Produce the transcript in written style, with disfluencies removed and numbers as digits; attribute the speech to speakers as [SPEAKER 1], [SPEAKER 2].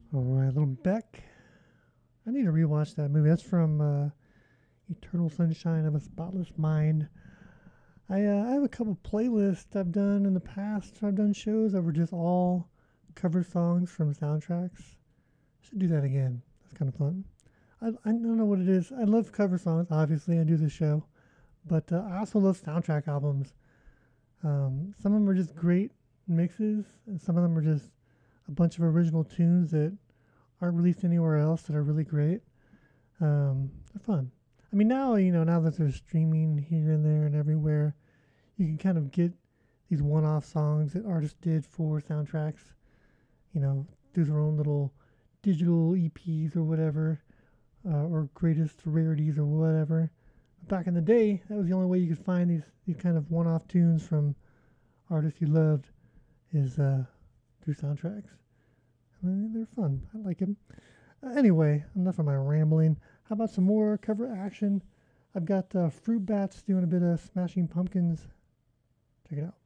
[SPEAKER 1] All right, little Beck. I need to rewatch that movie. That's from Eternal Sunshine of a Spotless Mind. I have a couple playlists I've done in the past. I've done shows that were just all cover songs from soundtracks. I should do that again. That's kind of fun. I don't know what it is. I love cover songs. Obviously, I do this show, but I also love soundtrack albums. Some of them are just great mixes, and some of them are just a bunch of original tunes that aren't released anywhere else that are really great. They're fun. I mean, now now that there's streaming here and there and everywhere, you can kind of get these one-off songs that artists did for soundtracks. You know, through their own little digital EPs or whatever, or greatest rarities or whatever. Back in the day, that was the only way you could find these kind of one-off tunes from artists you loved is through soundtracks. I mean, they're fun. I like them. Anyway, enough of my rambling. How about some more cover action? I've got Fruit Bats doing a bit of Smashing Pumpkins. Check it out.